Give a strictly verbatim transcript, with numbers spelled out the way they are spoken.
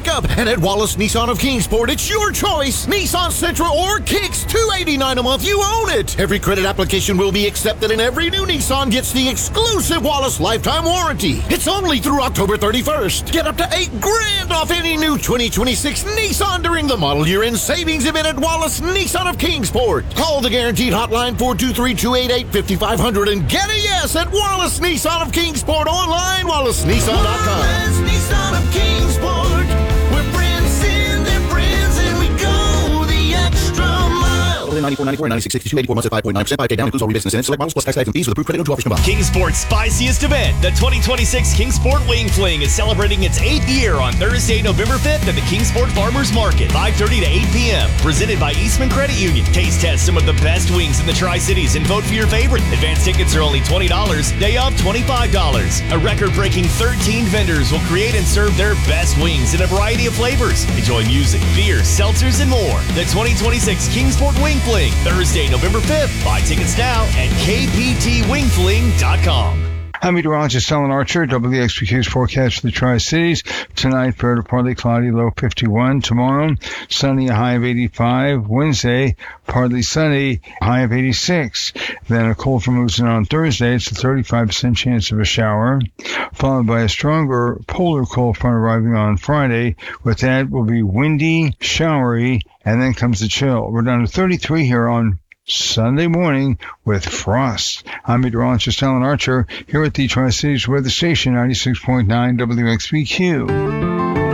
pickup. And at Wallace Nissan of Kingsport, it's your choice. Nissan Sentra or Kicks, two hundred eighty-nine dollars a month. You own it. Every credit application will be accepted, and every new Nissan gets the exclusive Wallace lifetime warranty. It's only through October thirty-first. Get up to eight grand off any new twenty twenty-six Nissan during the model year in savings event at Wallace Nissan of Kingsport. Call the guaranteed hotline four two three, two eight eight, five five zero zero and get a yes at Wallace Nissan of Kingsport. Online, wallace nissan dot com. Wallace Nissan of Kingsport. We're friends in their friends, and we go the extra mile. ninety-four ninety-four and ninety-six sixty-two, eighty-four months at five point nine percent. five K down includes all rebates and select models plus tax and fees with approved credit and two offers combined. Kingsport's spiciest event, the twenty twenty-six Kingsport Wing Fling, is celebrating its eighth year on Thursday, November fifth at the Kingsport Farmers Market, five thirty to eight p.m. Presented by Eastman Credit Union. Taste test some of the best wings in the Tri-Cities and vote for your favorite. Advance tickets are only twenty dollars, day of twenty-five dollars. A record-breaking thirteen vendors will create and serve their best wings in a variety of flavors. Enjoy music, beer, seltzers, and more. The twenty twenty-six Kingsport Wing Fling, Thursday, November fifth. Buy tickets now at k p t wing fling dot com. I'm meteorologist Alan Archer. W X B Q's forecast for the Tri-Cities. Tonight, fair to partly cloudy, low fifty-one. Tomorrow, sunny, a high of eighty-five. Wednesday, partly sunny, high of eighty-six. Then a cold front moves in on Thursday. It's a thirty-five percent chance of a shower, followed by a stronger polar cold front arriving on Friday. With that, will be windy, showery, and then comes the chill. We're down to thirty-three here on Sunday morning with frost. I'm meteorologist Alan Archer here at the Tri-Cities Weather Station, ninety-six point nine W X B Q.